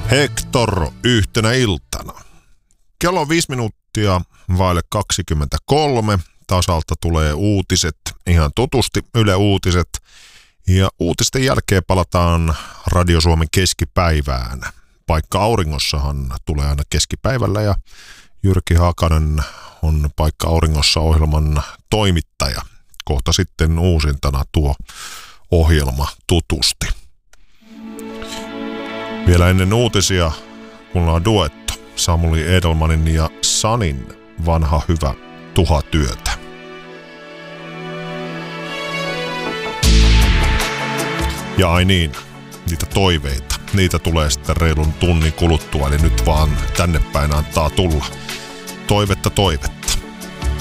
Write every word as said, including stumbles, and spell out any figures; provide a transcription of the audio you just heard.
Hector yhtenä iltana. Kello on viisi minuuttia vaille kaksikymmentäkolme. Tasalta tulee uutiset, ihan tutusti Yle Uutiset. Ja uutisten jälkeen palataan Radio Suomen keskipäivään. Paikka Auringossahan tulee aina keskipäivällä ja Jyrki Hakanen on Paikka Auringossa -ohjelman toimittaja. Kohta sitten uusintana tuo ohjelma tutusti. Vielä ennen uutisia kuulla on duetto Samuli Edelmanin ja Sanin Vanha hyvä Tuhat yötä. Ja ai niin, niitä toiveita. Niitä tulee sitten reilun tunnin kuluttua, eli nyt vaan tänne päin antaa tulla. Toivetta toivetta.